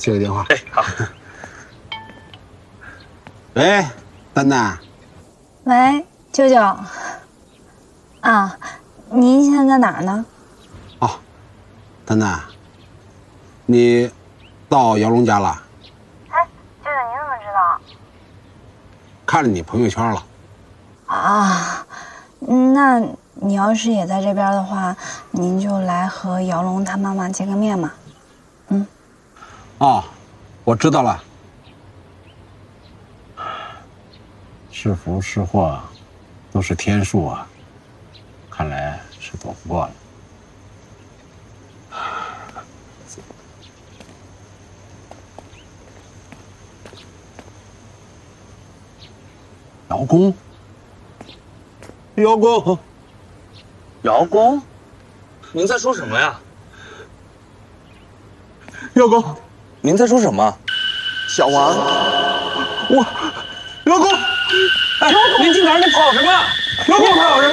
接个电话。 哎，好。 喂，丹丹。 喂，舅舅。啊，您现在在哪儿呢？ 哦，丹丹，你到姚龙家了？ 哎，舅舅，您怎么知道？ 看了你朋友圈了。 啊，那你要是也在这边的话，您就来和姚龙他妈妈见个面嘛。嗯。 哦，我知道了。是福是祸，都是天数啊，看来是躲不过了。姚公，姚公， 姚公，您在说什么呀？ 姚公， 您在说什么？ 小王， 姚公， 哎，您进哪儿？你跑什么？ 姚公跑什么？